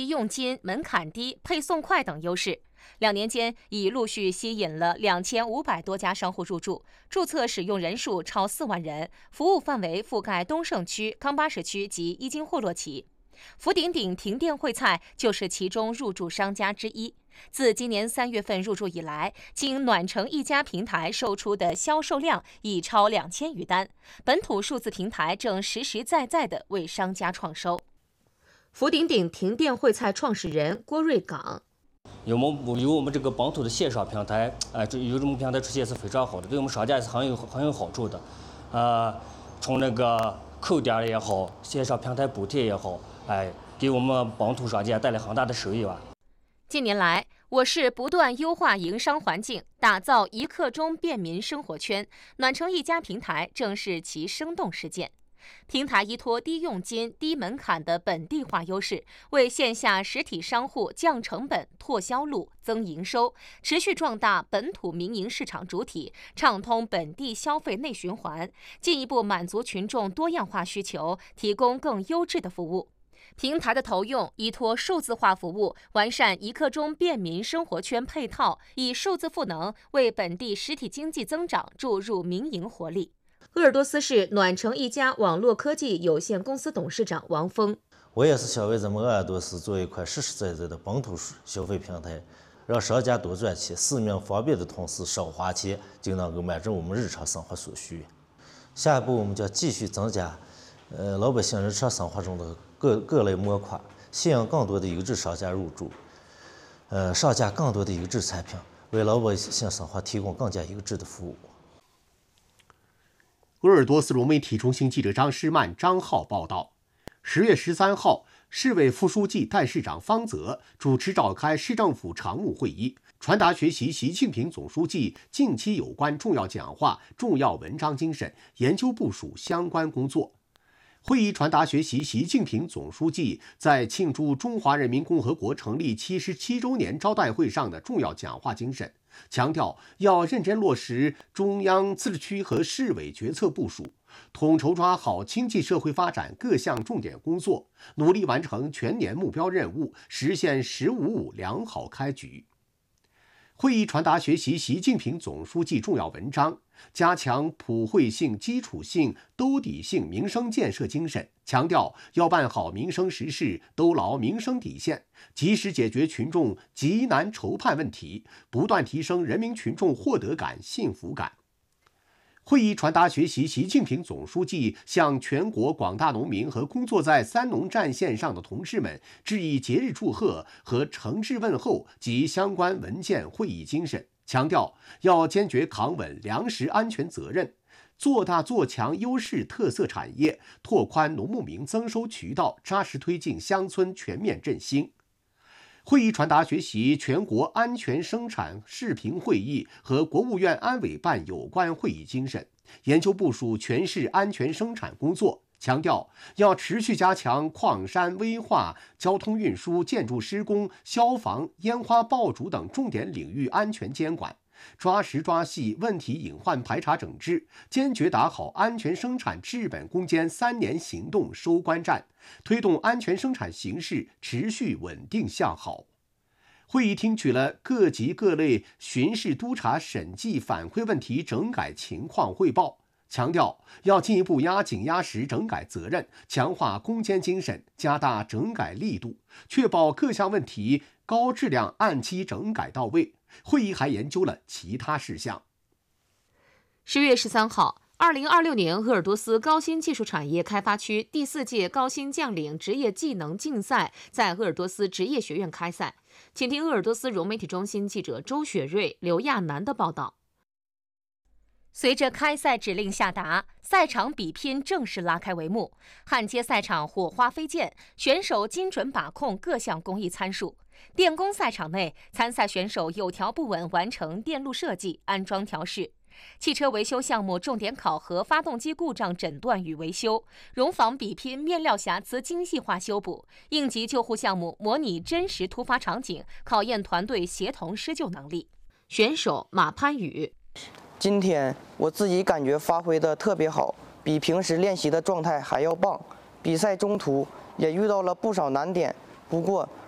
佣金、门槛低、配送快等优势。2年间，已陆续吸引了2500多家商户入驻，注册使用人数超4万人，服务范围覆盖东胜区、康巴什区及伊金霍洛旗。福鼎鼎停电烩菜就是其中入驻商家之一。自今年3月份入驻以来，经暖城一家平台售出的销售量已超2000余单，本土数字平台正实实在在地为商家创收。福鼎鼎停电烩菜创始人郭瑞岗。 有我们这个本土的线上平台，有这种平台出现是非常好的，对我们商家也是很有好处的。从那个扣点也好，线上平台补贴也好，给我们本土商家带来很大的收益吧。 近年来，我市不断优化营商环境，打造一刻钟便民生活圈，暖城一家平台正是其生动实践。平台依托低佣金、低门槛的本地化优势，为线下实体商户降成本、拓销路、增营收，持续壮大本土民营市场主体，畅通本地消费内循环，进一步满足群众多样化需求，提供更优质的服务。平台的投用依托数字化服务，完善一刻钟便民生活圈配套，以数字赋能为本地实体经济增长注入民营活力。鄂尔多斯市暖城一家网络科技有限公司董事长王峰： 我也是想为咱们鄂尔多斯做一块实实在在的本土消费平台，让商家多赚钱，市民方便的同时少花钱，就能够满足我们日常生活所需。下一步我们将继续增加老百姓日常生活中的各类模块，吸引更多的优质商家入驻，上架更多的优质产品，为老百姓生活提供更加优质的服务。 鄂尔多斯融媒体中心记者张诗曼、张浩报道，10月13号，市委副书记、代市长方泽主持召开市政府常务会议，传达学习习近平总书记近期有关重要讲话、重要文章精神，研究部署相关工作。会议传达学习习近平总书记在庆祝中华人民共和国成立77周年招待会上的重要讲话精神，强调要认真落实中央自治区和市委决策部署，统筹抓好经济社会发展各项重点工作，努力完成全年目标任务，实现“15+5”良好开局。会议传达学习习近平总书记重要文章，加强普惠性、基础性、兜底性民生建设精神，强调要办好民生实事，兜牢民生底线，及时解决群众急难愁盼问题，不断提升人民群众获得感、幸福感。会议传达学习习近平总书记向全国广大农民和工作在三农战线上的同志们致以节日祝贺和诚挚问候及相关文件会议精神，强调要坚决扛稳粮食安全责任，做大做强优势特色产业，拓宽农牧民增收渠道，扎实推进乡村全面振兴。会议传达学习全国安全生产视频会议和国务院安委办有关会议精神，研究部署全市安全生产工作，强调要持续加强矿山危化、交通运输、建筑施工、消防、烟花爆竹等重点领域安全监管，抓实抓细问题隐患排查整治，坚决打好安全生产治本攻坚3年行动收官战，推动安全生产形势持续稳定向好。会议听取了各级各类巡视督查审计反馈问题整改情况汇报，强调要进一步压紧压实整改责任，强化攻坚精神，加大整改力度，确保各项问题高质量按期整改到位。会议还研究了其他事项。 10月13号，2026年鄂尔多斯高新技术产业开发区第4届高新将领职业技能竞赛在鄂尔多斯职业学院开赛。请听鄂尔多斯融媒体中心记者周雪瑞、刘亚楠的报道。随着开赛指令下达，赛场比拼正式拉开帷幕。焊接赛场火花飞溅，选手精准把控各项工艺参数。电工赛场内，参赛选手有条不紊完成电路设计、安装调试。汽车维修项目重点考核发动机故障诊断与维修，溶坊比拼面料瑕疵精细化修补，应急救护项目模拟真实突发场景，考验团队协同施救能力。选手马攀宇： 今天我自己感觉发挥的特别好，比平时练习的状态还要棒。比赛中途也遇到了不少难点，不过